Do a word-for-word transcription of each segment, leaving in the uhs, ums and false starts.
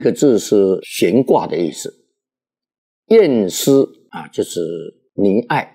这个字是悬挂的意思。砚诗啊，就是溺爱。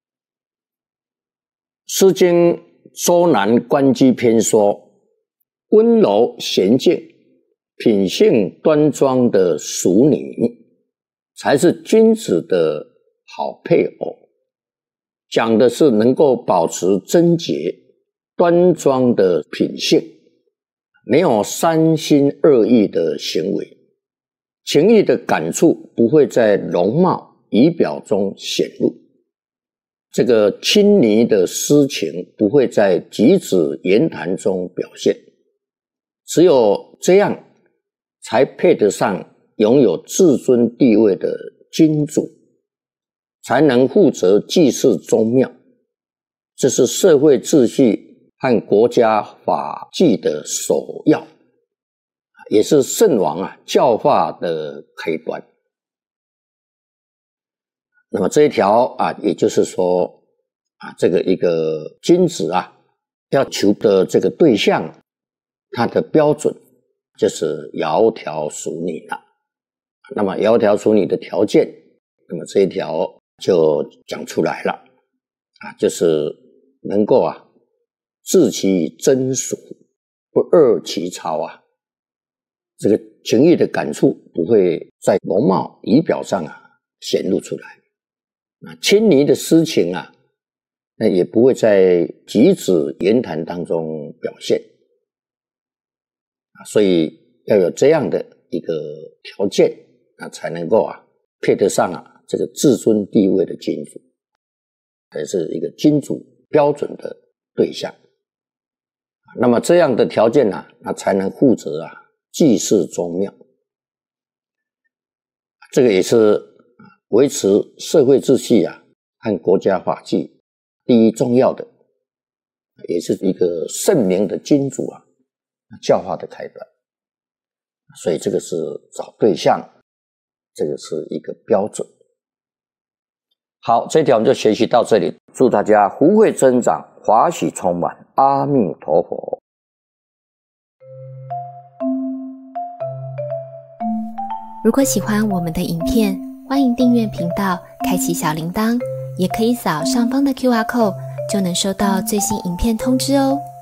诗经周南关雎篇说，温柔娴静、品性端庄的淑女才是君子的好配偶，讲的是能够保持贞洁端庄的品性，没有三心二意的行为，情意的感触不会在容貌仪表中显露，这个亲昵的诗情不会在举止言谈中表现，只有这样才配得上拥有至尊地位的君主，才能负责祭祀宗庙，这是社会秩序和国家法纪的首要，也是圣王啊教化的开端。那么这一条啊，也就是说啊，这个一个君子啊要求的这个对象，他的标准就是窈窕淑女了。那么窈窕淑女的条件，那么这一条就讲出来了啊，就是能够啊治其真俗，不贰其操啊，这个情意的感触不会在容貌仪表上啊显露出来，啊，亲昵的诗情啊，那也不会在举止言谈当中表现啊，所以要有这样的一个条件，那才能够啊配得上啊这个至尊地位的君主，也是一个君主标准的对象。那么这样的条件呢、啊，那才能负责啊祭祀宗庙，这个也是维持社会秩序啊和国家法纪第一重要的，也是一个圣明的君主啊教化的开端。所以这个是找对象，这个是一个标准。好，这一条我们就学习到这里，祝大家福慧增长，华喜充满，阿弥陀佛。 如果喜欢我们的影片，欢迎订阅频道，开启小铃铛，也可以扫上方的 Q R code， 就能收到最新影片通知哦。